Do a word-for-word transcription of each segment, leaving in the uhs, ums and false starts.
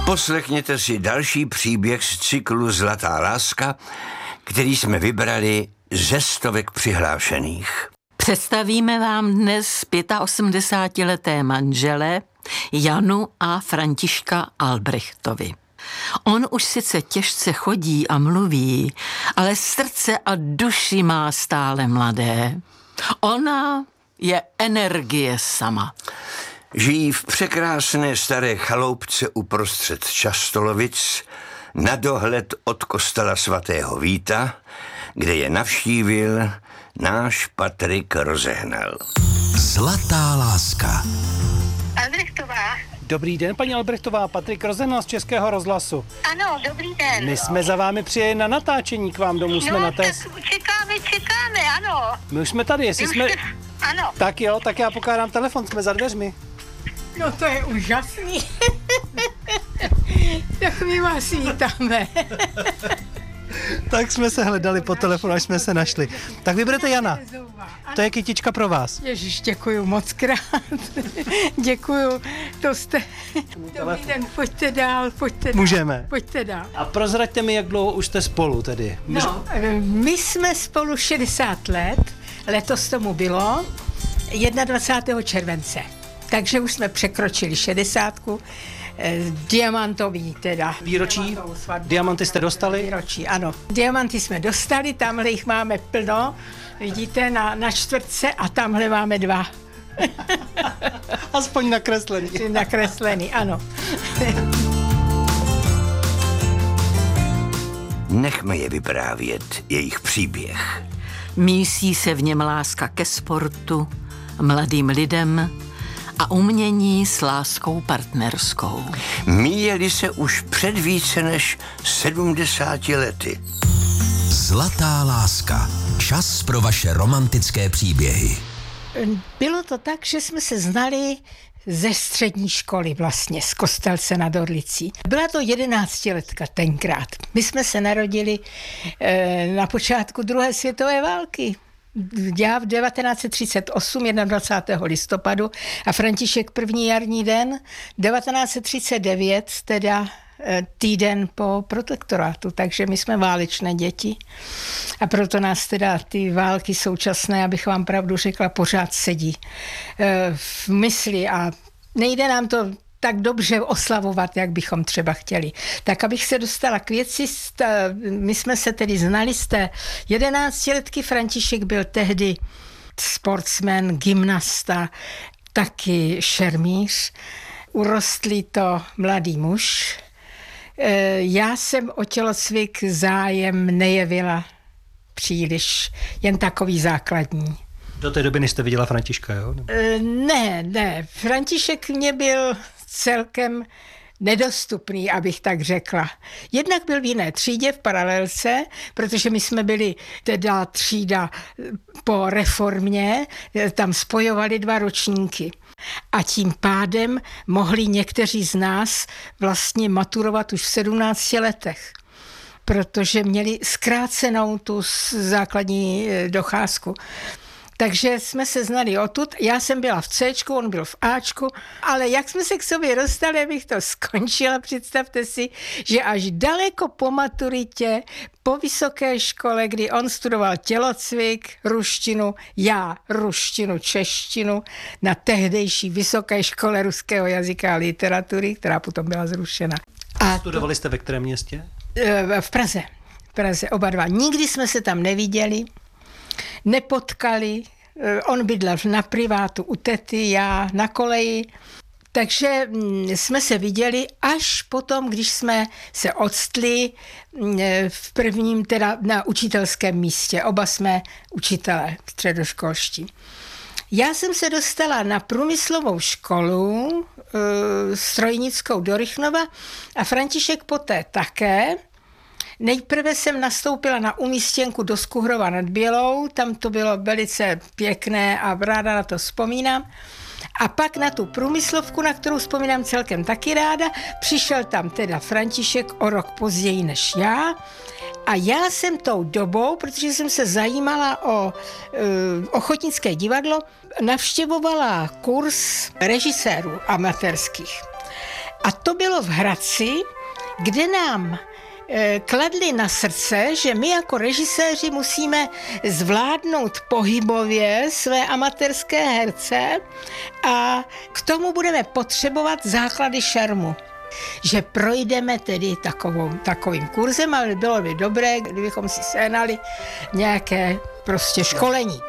Poslechněte si další příběh z cyklu Zlatá láska, který jsme vybrali ze stovek přihlášených. Představíme vám dnes osmdesátileté manžele Janu a Františka Albrechtovi. On už sice těžce chodí a mluví, ale srdce a duši má stále mladé. Ona je energie sama. Žijí v překrásné staré chaloupce uprostřed Častolovic, na dohled od kostela svatého Víta, kde je navštívil náš Patrik Rozehnal. Zlatá láska. Albrechtová. Dobrý den, paní Albrechtová, Patrik Rozehnal z Českého rozhlasu. Ano, dobrý den. My jsme za vámi přijeli na natáčení k vám domů, jsme no, na té... tak čekáme, čekáme, ano. My už jsme tady, jestli My jsme... Jste... Ano. Tak jo, tak já pokládám telefon, jsme za dveřmi. No to je úžasný. Tak my vás vítáme. Tak jsme se hledali po telefonu, až jsme se našli. Tak vyberete Jana. To je kytička pro vás. Ježiš, děkuju moc krát. Děkuju, to jste... Dobrý den, pojďte dál, pojďte dál. Můžeme. Pojďte dál. A prozraďte mi, jak dlouho už jste spolu tedy. No, my jsme spolu šedesát let, letos tomu bylo dvacátého prvního července. Takže už jsme překročili šedesátku, eh, diamantový teda. Výročí? Diamanty jste dostali? Výročí, ano. Diamanty jsme dostali, tamhle jich máme plno, vidíte, na, na čtvrtce a tamhle máme dva. Aspoň nakreslený. Nakreslený, ano. Nechme je vyprávět jejich příběh. Mísí se v něm láska ke sportu, mladým lidem a umění s láskou partnerskou. Míjeli se už před více než sedmdesáti lety. Zlatá láska. Čas pro vaše romantické příběhy. Bylo to tak, že jsme se znali ze střední školy vlastně, z Kostelce nad Orlicí. Byla to jedenáctiletka tenkrát. My jsme se narodili e, na počátku druhé světové války. Já v devatenáct set třicet osm, dvacátého prvního listopadu a František první jarní den, devatenáct set třicet devět, teda týden po protektorátu, takže my jsme válečné děti a proto nás teda ty války současné, abych vám pravdu řekla, pořád sedí v mysli a nejde nám to tak dobře oslavovat, jak bychom třeba chtěli. Tak abych se dostala k věci, my jsme se tedy znali z té jedenáctiletky, František byl tehdy sportsman, gymnasta, taky šermíř, urostlý to mladý muž. Já jsem o tělocvik zájem nejevila příliš, jen takový základní. Do té doby, než jste viděla Františka, jo? Ne, ne. František mě byl celkem nedostupný, abych tak řekla. Jednak byl v jiné třídě, v paralelce, protože my jsme byli teda třída po reformě, tam spojovali dva ročníky. A tím pádem mohli někteří z nás vlastně maturovat už v sedmnácti letech, protože měli zkrácenou tu základní docházku. Takže jsme se znali odtud, já jsem byla v Cčku, on byl v Ačku, ale jak jsme se k sobě dostali, abych to skončila, představte si, že až daleko po maturitě, po vysoké škole, kdy on studoval tělocvik, ruštinu, já ruštinu, češtinu, na tehdejší vysoké škole ruského jazyka a literatury, která potom byla zrušena. A studovali jste ve kterém městě? V Praze. V Praze oba dva. Nikdy jsme se tam neviděli, nepotkali, on bydlel na privátu u tety, já na koleji, takže jsme se viděli až potom, když jsme se odstli v prvním, teda na učitelském místě. Oba jsme učitelé středoškolští. Já jsem se dostala na průmyslovou školu strojnickou do Rychnova a František poté také. Nejprve jsem nastoupila na umístěnku do Skuhrova nad Bělou, tam to bylo velice pěkné a ráda na to vzpomínám. A pak na tu průmyslovku, na kterou vzpomínám celkem taky ráda, přišel tam teda František o rok později než já. A já jsem tou dobou, protože jsem se zajímala o e, ochotnické divadlo, navštěvovala kurz režisérů amatérských. A to bylo v Hradci, kde nám e, kladli na srdce, že my jako režiséři musíme zvládnout pohybově své amatérské herce a k tomu budeme potřebovat základy šermu. Že projdeme tedy takovou, takovým kurzem, ale bylo by dobré, kdybychom si sehnali nějaké prostě školení.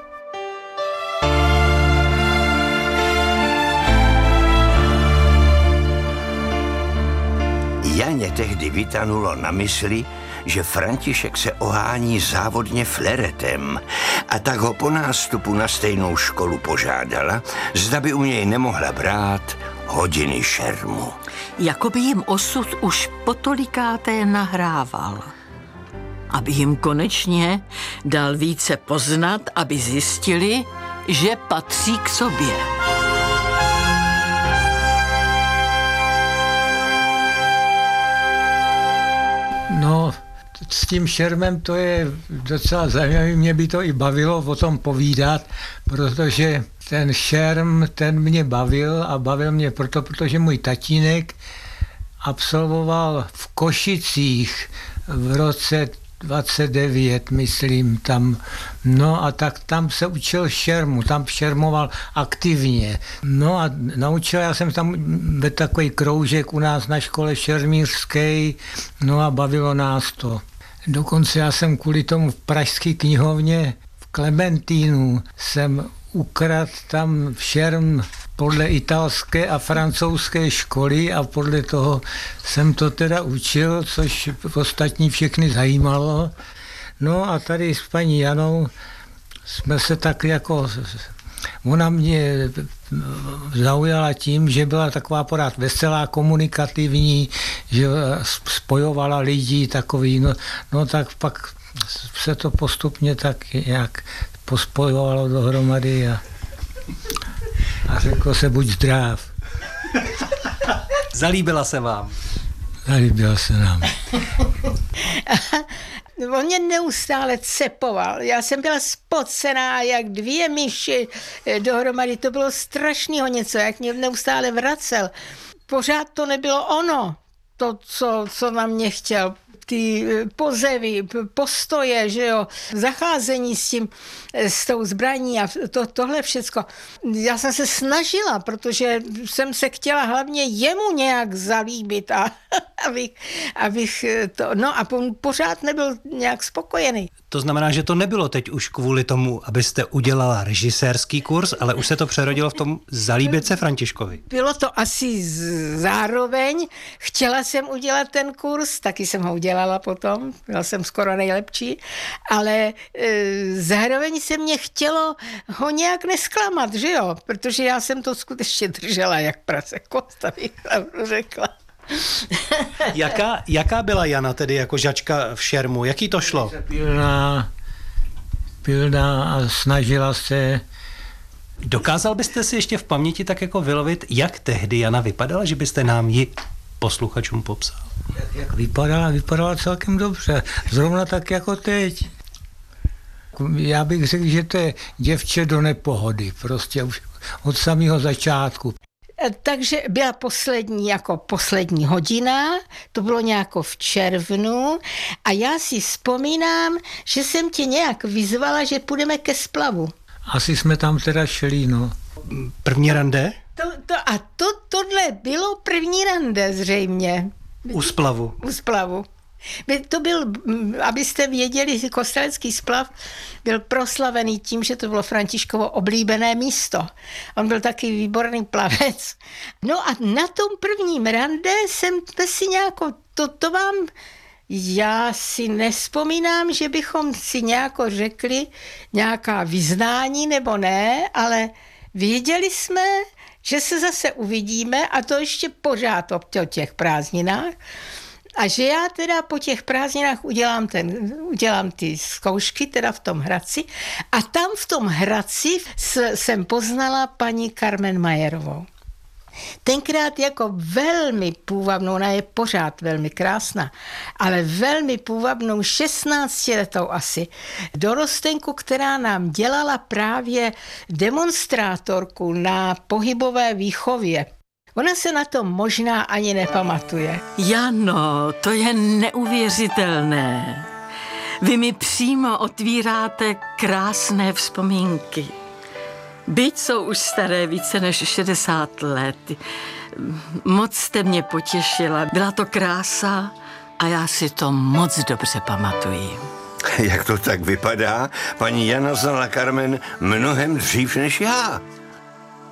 Janě tehdy vytanulo na mysli, že František se ohání závodně fleretem, a tak ho po nástupu na stejnou školu požádala, zda by u něj nemohla brát hodiny šermu. Jakoby jim osud už potolikáté nahrával. Aby jim konečně dal více poznat, aby zjistili, že patří k sobě. No, s tím šermem to je docela zajímavé, mě by to i bavilo o tom povídat, protože ten šerm, ten mě bavil a bavil mě proto, protože můj tatínek absolvoval v Košicích v roce dvacet devět, myslím, tam. No a tak tam se učil šermu, tam šermoval aktivně. No a naučil, já jsem tam ve takový kroužek u nás na škole šermířské, no a bavilo nás to. Dokonce já jsem kvůli tomu v pražské knihovně v Klementínu jsem ukradl tam šerm podle italské a francouzské školy a podle toho jsem to teda učil, což ostatní všechny zajímalo. No a tady s paní Janou jsme se tak jako, ona mě zaujala tím, že byla taková pořád veselá, komunikativní, že spojovala lidi takový, no, no tak pak se to postupně tak nějak pospojovalo dohromady a, a řeklo se buď zdrav. Zalíbila se vám? Zalíbila se nám. On mě neustále cepoval. Já jsem byla spocená jak dvě myši dohromady. To bylo strašného něco, jak mě neustále vracel. Pořád to nebylo ono, to, co, co na mě chtěl. Ty pozevy, postoje, že jo, zacházení s tím, s tou zbraní a to, tohle všecko. Já jsem se snažila, protože jsem se chtěla hlavně jemu nějak zalíbit a abych, abych to, no a pořád nebyl nějak spokojený. To znamená, že to nebylo teď už kvůli tomu, abyste udělala režisérský kurz, ale už se to přerodilo v tom zalíbit se Františkovi. Bylo to asi zároveň. Chtěla jsem udělat ten kurz, taky jsem ho udělala potom, byla jsem skoro nejlepší, ale e, zároveň se mě chtělo ho nějak nesklamat, že jo? Protože já jsem to skutečně držela jak prase kost, abych řekla. Jaká, jaká byla Jana tedy jako žačka v šermu? Jaký to šlo? Pilná, pilná a snažila se. Dokázal byste si ještě v paměti tak jako vylovit, jak tehdy Jana vypadala, že byste nám ji posluchačům popsal? Jak, jak vypadala? Vypadala celkem dobře. Zrovna tak jako teď. Já bych řekl, že to je děvče do nepohody. Prostě už od samého začátku. Takže byla poslední, jako poslední hodina, to bylo nějako v červnu a já si vzpomínám, že jsem tě nějak vyzvala, že půjdeme ke splavu. Asi jsme tam teda šli, no. První rande? To, to, a to, tohle bylo první rande zřejmě. U splavu. U splavu. To byl, abyste věděli, Kostelecký splav byl proslavený tím, že to bylo Františkovo oblíbené místo. On byl taky výborný plavec. No a na tom prvním rande jsem si nějako, to, to vám, já si nespomínám, že bychom si nějako řekli nějaká vyznání nebo ne, ale věděli jsme, že se zase uvidíme a to ještě pořád o těch prázdninách. A že já teda po těch prázdninách udělám, ten, udělám ty zkoušky teda v tom Hradci a tam v tom Hradci jsem poznala paní Carmen Majerovou. Tenkrát jako velmi půvabnou, ona je pořád velmi krásná, ale velmi půvabnou šestnáctiletou asi dorostenku, která nám dělala právě demonstrátorku na pohybové výchově. Ona se na to možná ani nepamatuje. Jano, to je neuvěřitelné. Vy mi přímo otvíráte krásné vzpomínky. Byť jsou už staré více než šedesát let. Moc jste mě potěšila. Byla to krása a já si to moc dobře pamatuji. Jak to tak vypadá, paní Jana znala Carmen mnohem dřív než já.